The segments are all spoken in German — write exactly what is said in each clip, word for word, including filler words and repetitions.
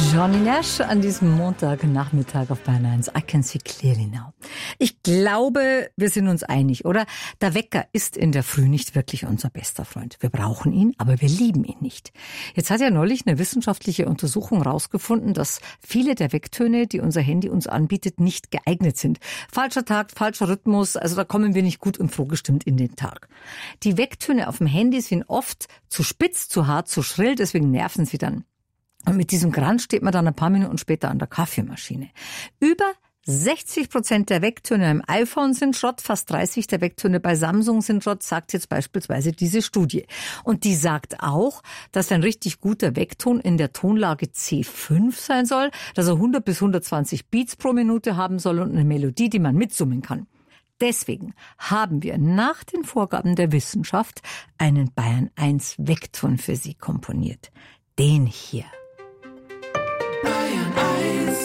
Johnny Nash an diesem Montagnachmittag auf Bayern eins. I can see clearly now. Ich glaube, wir sind uns einig, oder? Der Wecker ist in der Früh nicht wirklich unser bester Freund. Wir brauchen ihn, aber wir lieben ihn nicht. Jetzt hat ja neulich eine wissenschaftliche Untersuchung herausgefunden, dass viele der Wecktöne, die unser Handy uns anbietet, nicht geeignet sind. Falscher Takt, falscher Rhythmus, also da kommen wir nicht gut und frohgestimmt in den Tag. Die Wecktöne auf dem Handy sind oft zu spitz, zu hart, zu schrill, deswegen nerven sie dann. Und mit diesem Kranz steht man dann ein paar Minuten später an der Kaffeemaschine. Über sechzig Prozent der Wecktöne im iPhone sind Schrott, fast dreißig der Wecktöne bei Samsung sind Schrott, sagt jetzt beispielsweise diese Studie. Und die sagt auch, dass ein richtig guter Weckton in der Tonlage C fünf sein soll, dass er hundert bis hundertzwanzig Beats pro Minute haben soll und eine Melodie, die man mitsummen kann. Deswegen haben wir nach den Vorgaben der Wissenschaft einen Bayern eins Weckton für Sie komponiert. Den hier. Bayern eins.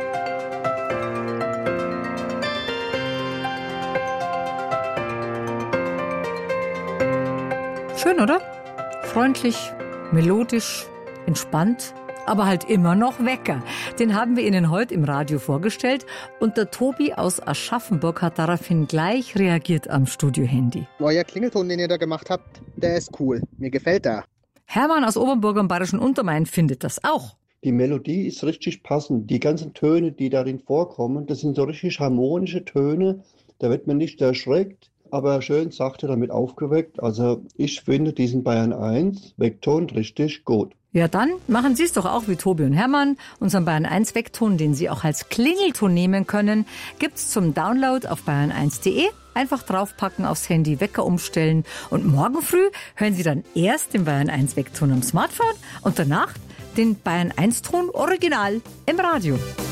Schön, oder? Freundlich, melodisch, entspannt, aber halt immer noch Wecker. Den haben wir Ihnen heute im Radio vorgestellt und der Tobi aus Aschaffenburg hat daraufhin gleich reagiert am Studiohandy. Neuer Klingelton, den ihr da gemacht habt, der ist cool. Mir gefällt der. Hermann aus Obernburg am Bayerischen Untermain findet das auch. Die Melodie ist richtig passend. Die ganzen Töne, die darin vorkommen, das sind so richtig harmonische Töne. Da wird man nicht erschreckt, aber schön sachte damit aufgeweckt. Also ich finde diesen Bayern eins Weckton richtig gut. Ja, dann machen Sie es doch auch wie Tobi und Hermann. Unseren Bayern eins Weckton, den Sie auch als Klingelton nehmen können, gibt's zum Download auf bayern eins punkt de. Einfach draufpacken, aufs Handy, Wecker umstellen und morgen früh hören Sie dann erst den Bayern eins Weckton am Smartphone und danach den Bayern eins Ton original im Radio.